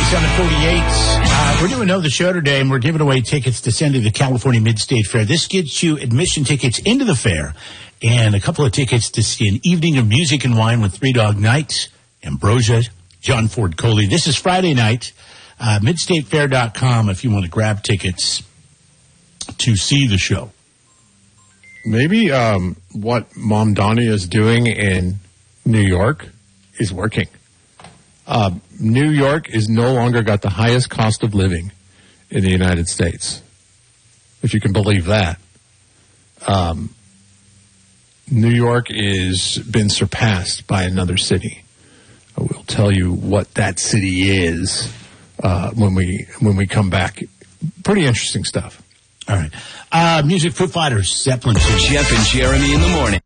7:48. We're doing another show today, and we're giving away tickets to send to the California Mid-State Fair. This gets you admission tickets into the fair and a couple of tickets to see an evening of music and wine with Three Dog Nights, Ambrosia, John Ford Coley. This is Friday night. MidstateFair.com if you want to grab tickets to see the show. Maybe what Mom Donnie is doing in New York is working. New York is no longer got the highest cost of living in the United States, if you can believe that. New York has been surpassed by another city. I will tell you what that city is when we come back. Pretty interesting stuff. All right. Music, Foo Fighters, Zeppelin. Jeff and Jeremy in the morning.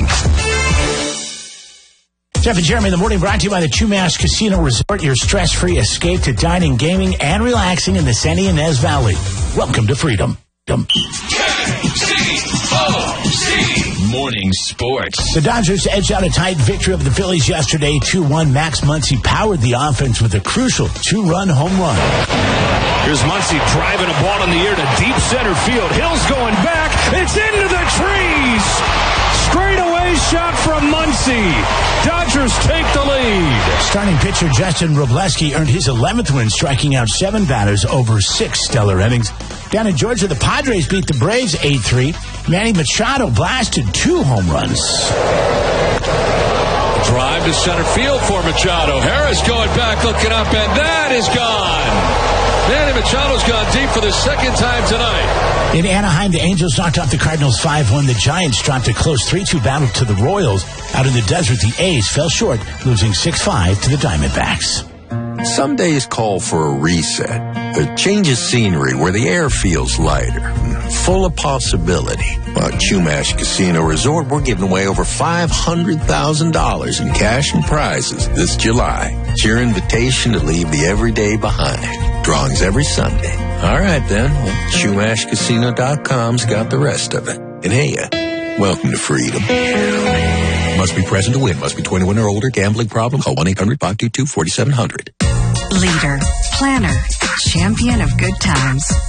Jeff and Jeremy in the morning, brought to you by the Chumash Casino Resort, your stress-free escape to dining, gaming, and relaxing in the San Ynez Valley. Welcome to freedom. KCOC Morning Sports. The Dodgers edged out a tight victory over the Phillies yesterday, 2-1. Max Muncy powered the offense with a crucial 2-run home run. Here's Muncy driving a ball in the air to deep center field. Hill's going back. It's into the trees. Straightaway shot from Muncy. Dodgers take the lead. Starting pitcher Justin Robleski earned his 11th win, striking out 7 batters over 6 stellar innings. Down in Georgia, the Padres beat the Braves 8-3. Manny Machado blasted 2 home runs. Drive to center field for Machado. Harris going back, looking up, and that is gone. Manny Machado's gone deep for the second time tonight. In Anaheim, the Angels knocked off the Cardinals 5-1. The Giants dropped a close 3-2 battle to the Royals. Out in the desert, the A's fell short, losing 6-5 to the Diamondbacks. Some days call for a reset, a change of scenery where the air feels lighter, full of possibility. At Chumash Casino Resort, we're giving away over $500,000 in cash and prizes this July. It's your invitation to leave the everyday behind. Drawings every Sunday. All right, then. ChumashCasino.com's got the rest of it. And hey, welcome to freedom. Must be present to win. Must be 21 or older. Gambling problem? Call 1-800-522-4700. Leader, planner, champion of good times.